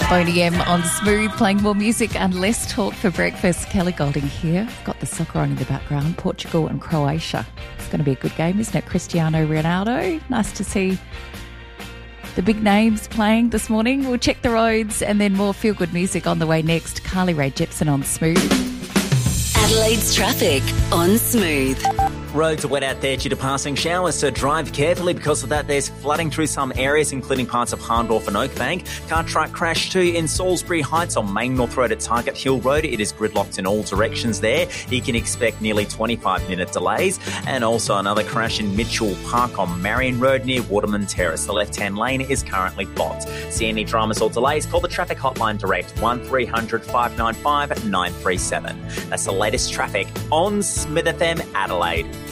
Boney M on Smooth, playing more music and less talk for breakfast. Kelly Golding here. Got the soccer on in the background. Portugal and Croatia. It's going to be a good game, isn't it? Cristiano Ronaldo. Nice to see the big names playing this morning. We'll check the roads and then more feel-good music on the way next. Carly Rae Jepsen on Smooth. Adelaide's traffic on Smooth. Roads are wet out there due to passing showers, so drive carefully. Because of that, there's flooding through some areas, including parts of Harndorf and Oakbank. Car truck crash too in Salisbury Heights on Main North Road at Target Hill Road. It is gridlocked in all directions there. You can expect nearly 25-minute delays. And also another crash in Mitchell Park on Marion Road near Waterman Terrace. The left-hand lane is currently blocked. See any dramas or delays, call the traffic hotline direct 1300 595 937. That's the latest traffic on Smith FM Adelaide.